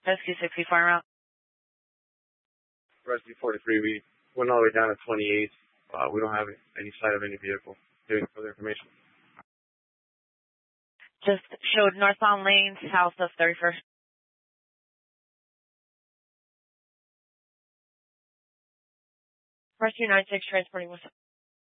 Rescue 64 route. Rescue 43, we went all the way down to 28. We don't have any sight of any vehicle. Do you have further information? Just showed northbound lane south of 31st. Rescue 96 transporting what's